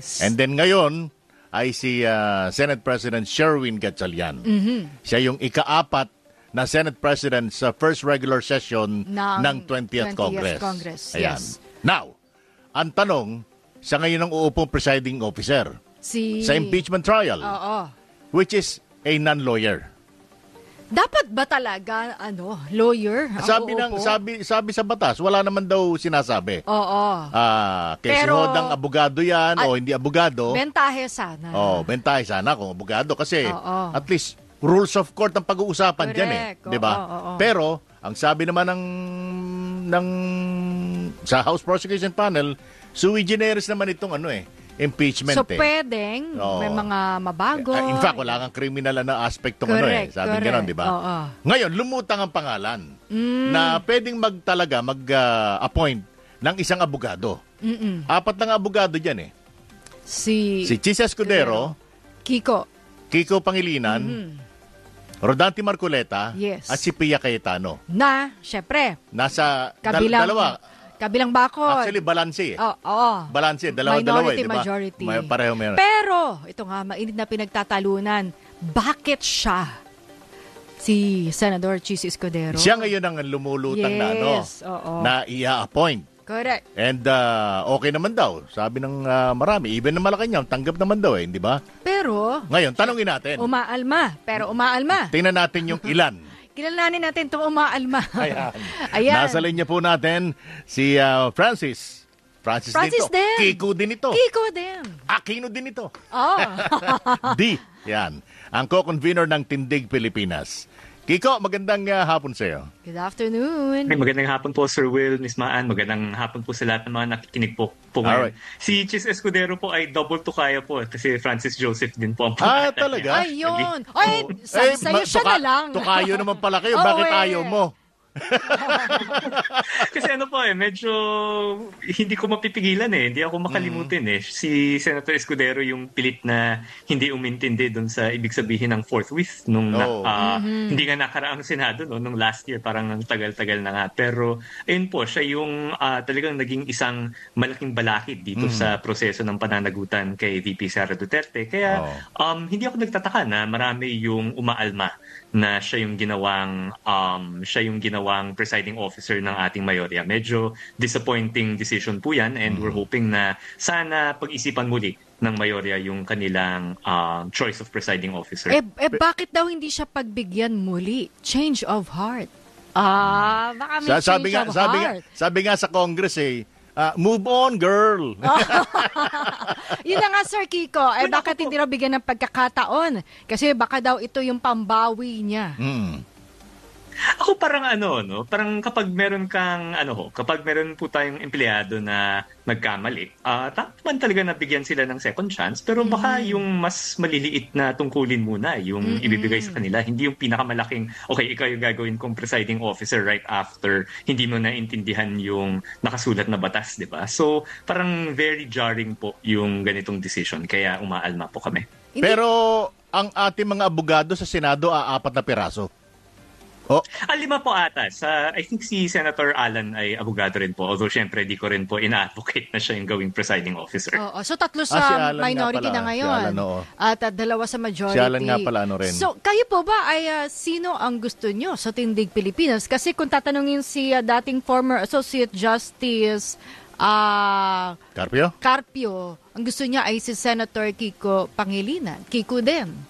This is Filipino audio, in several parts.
And then ngayon ay si Senate President Sherwin Gatchalian. Siya yung ika-4 na Senate President sa first regular session ng 20th Congress. Ayan. Yes. Now, ang tanong, siya ngayon ang uupong presiding officer sa impeachment trial, which is a non-lawyer. Dapat ba talaga lawyer ang sabi sa batas, wala naman daw sinasabi. Pero hodang abogado 'yan o hindi abogado. Bentahe sana. Bentahe sana kung abogado kasi at least rules of court ang pag-uusapan diyan eh, 'di ba? Pero ang sabi naman ng sa House Prosecution Panel, sui generis naman itong impeachment. So, pwedeng may mga mabago. In fact, wala kang kriminal na aspect tong sabi gano'n, di ba? Ngayon, lumutang ang pangalan na pwedeng mag-appoint ng isang abogado. 4 na abogado dyan eh. Si Chis Escudero, Kiko Pangilinan, Rodante Marcoleta, at si Pia Cayetano. Syempre, nasa kabilang bakod. Actually, balanse eh. Balanse, dalawa-dalawa eh, di ba? Majority. Pareho meron. Pero, ito nga, mainit na pinagtatalunan. Bakit siya? Si Senador Chis Escudero. Siya ngayon ang lumulutang na i-appoint. Correct. And okay naman daw. Sabi ng marami, even na Malacanang, tanggap naman daw di ba? Pero, ngayon, tanongin natin. Umaalma. Tingnan natin yung ilan. Kilalanin natin itong umaalma. Ayan. Nasa linya po natin si Francis dito. din. Kiko din ito. Aquino din ito. Yan. Ang co-convener ng Tindig Pilipinas. Kiko, magandang hapon sa iyo. Good afternoon. Magandang hapon po, Sir Will, Miss Maan. Magandang hapon po sa lahat ng mga nakikinig po ngayon. Right. Si Chis Escudero po ay double tukaya po kasi Francis Joseph din po ang pangalan. Talaga? Ayun. Sabi sa'yo siya na lang. Tukayo naman pala kayo. Bakit ayaw mo? Kasi medyo hindi ko mapipigilan hindi ako makalimutin si Senator Escudero yung pilit na hindi umintindi doon sa ibig sabihin ng forthwith nung hindi nga nakaraang Senado nung last year, parang tagal-tagal na nga, pero ayun po siya yung talagang naging isang malaking balakid dito sa proseso ng pananagutan kay VP Sara Duterte, kaya hindi ako nagtataka na marami yung umaalma na siya yung ginawang presiding officer ng ating mayorya. Medyo disappointing decision po yan, and we're hoping na sana pag-isipan muli ng mayorya yung kanilang choice of presiding officer. Bakit daw hindi siya pagbigyan muli? Change of heart. Baka may change of heart. Sabi nga sa Congress move on, girl. Yun na nga, Sir Kiko. Bakit hindi raw bigyan ng pagkakataon? Kasi baka daw ito yung pambawi niya. Ako parang parang kapag meron po tayong empleyado na nagkamali, man talaga nabigyan sila ng second chance, pero baka yung mas maliliit na tungkulin muna yung ibibigay sa kanila, hindi yung pinakamalaking, ikaw yung gagawin kong presiding officer right after hindi mo naintindihan yung nakasulat na batas, di ba? So, parang very jarring po yung ganitong decision, kaya umaalma po kami. Pero ang ating mga abogado sa Senado, 4 na piraso. 5 po ata. I think si Senator Alan ay abogado rin po. Although syempre di ko rin po ina-advocate na siya yung gawing presiding officer. So 3 sa si minority na ngayon. At 2 sa majority. Si Alan nga pala rin. So kayo po ba ay sino ang gusto nyo sa Tindig Pilipinas? Kasi kung tatanungin si dating former Associate Justice Carpio, ang gusto niya ay si Senator Kiko Pangilinan. Kiko din.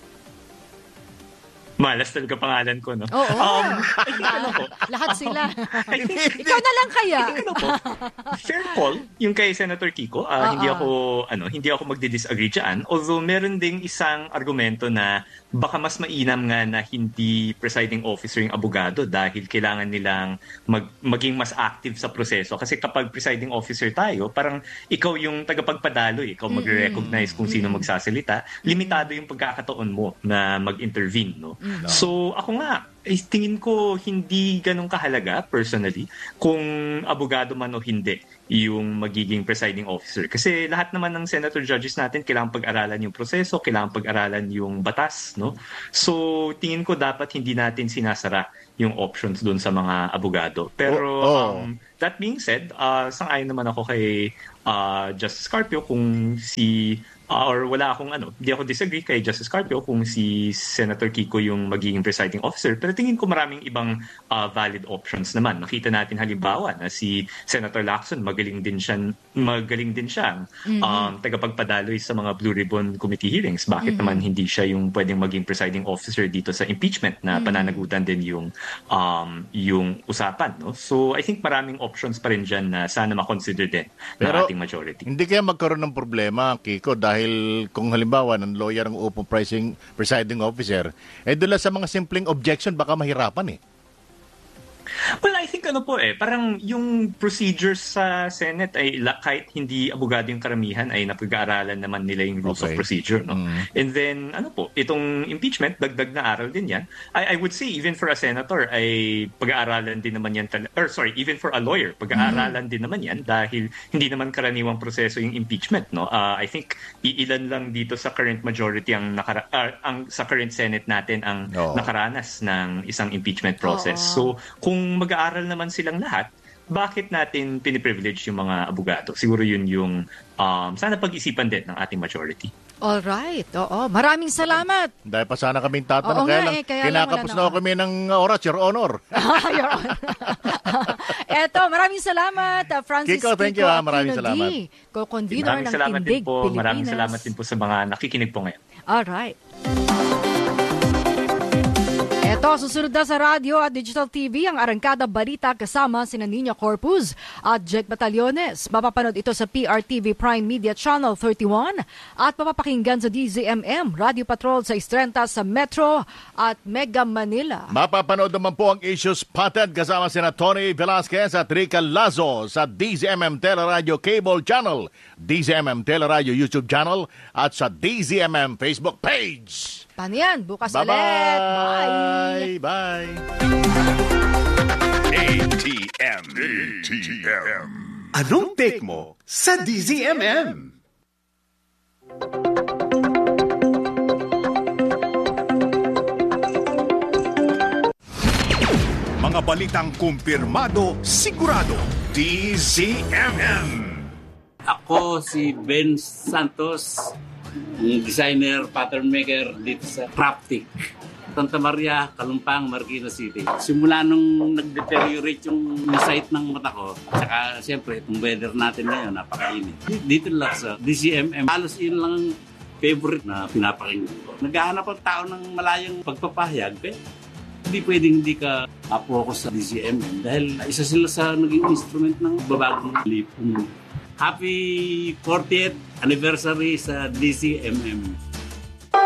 Malas talaga pangalan ko, no? Lahat sila. Ikaw na lang kaya. Fair call yung kay Senator Kiko. Hindi ako magdi-disagree diyan. Although meron ding isang argumento na baka mas mainam nga na hindi presiding officer yung abogado dahil kailangan nilang maging mas active sa proseso. Kasi kapag presiding officer tayo, parang ikaw yung tagapagpadalo, ikaw magre-recognize kung sino magsasalita. Limitado yung pagkakataon mo na mag-intervene, no? So ako nga, tingin ko hindi ganun kahalaga personally kung abogado man o hindi yung magiging presiding officer. Kasi lahat naman ng senator judges natin kailangan pag-aralan yung proseso, kailangan pag-aralan yung batas, no? So, tingin ko dapat hindi natin sinasara yung options doon sa mga abogado. Pero that being said, sang-ayon naman ako kay Justice Carpio kung or wala akong hindi ako disagree kay Justice Carpio kung si Senator Kiko yung magiging presiding officer. Pero tingin ko maraming ibang valid options naman. Nakita natin halimbawa na si Senator Lacson magaling din siyang tagapagpadaloy sa mga Blue Ribbon Committee hearings. Bakit naman hindi siya yung pwedeng maging presiding officer dito sa impeachment na pananagutan din yung usapan, no? So I think maraming options pa rin dyan na sana makonsider din ng ating majority. Hindi kaya magkaroon ng problema, Kiko, dahil kung halimbawa ng lawyer ang upong presiding officer, doon sa mga simpleng objection baka mahirapan eh. Well, I think parang yung procedures sa Senate ay kahit hindi abogado yung karamihan ay napag-aaralan naman nila yung rules of procedure, no? And then itong impeachment, dagdag na aral din yan. I would say even for a senator ay pag-aaralan din naman yan, even for a lawyer, pag-aaralan din naman yan dahil hindi naman karaniwang proseso yung impeachment, no? I think iilan lang dito sa current majority sa current Senate natin ang nakaranas ng isang impeachment process. So kung mag-aaral naman silang lahat, bakit natin piniprivilege yung mga abogado? Siguro yun yung sana pag-isipan din ng ating majority. Alright, oo. Maraming salamat. Dahil pa sana kaming tatanong, kaya kinakapos na kami ng oras, Your Honor. Your Honor. Eto, maraming salamat, Francis Kiko, thank you. Maraming salamat. Co-convener ng Tindig Pilipinas. Maraming salamat din po sa mga nakikinig po ngayon. Alright. Ito, susunod na sa radio at digital TV ang Arangkada Balita kasama sina Nina Corpus at Jack Batallones. Mapapanood ito sa PRTV Prime Media Channel 31 at mapapakinggan sa DZMM Radio Patrol sa Istrenta sa Metro at Mega Manila. Mapapanood naman po ang Issues Spotted kasama sina Tony Velasquez at Rica Lazo sa DZMM Teleradio Cable Channel, DZMM Teleradio YouTube Channel at sa DZMM Facebook page. Paano yan? Bukas Bye-bye. Ulit. Bye! Bye! ATM. Anong take mo sa DZMM? Mga balitang kumpirmado, sigurado. DZMM. Ako si Ben Santos, designer, pattern maker dito sa Craftic, Santa Maria, Kalumpang, Marikina City. Simula nung nag-deteriorate yung sight ng mata ko, saka siyempre itong weather natin ngayon, napakainit. Dito lang sa DZMM, halos yun lang ang favorite na pinapakinggan ko. Naghahanap ang tao ng malayang pagpapahayag, hindi pwedeng hindi ka focus sa DZMM dahil isa sila sa naging instrument ng babagong lipong. Happy 40th anniversary sa DZMM.